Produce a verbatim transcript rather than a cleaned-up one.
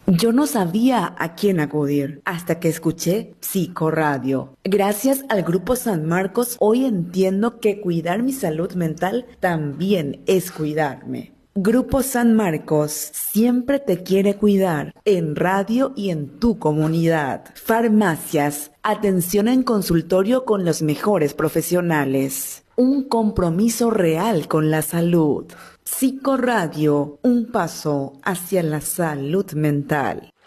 Yo no sabía a quién acudir hasta que escuché Psicoradio. Gracias al Grupo San Marcos, hoy entiendo que cuidar mi salud mental también es cuidarme. Grupo San Marcos siempre te quiere cuidar en radio y en tu comunidad. Farmacias, atención en consultorio con los mejores profesionales. Un compromiso real con la salud. Psicoradio, un paso hacia la salud mental.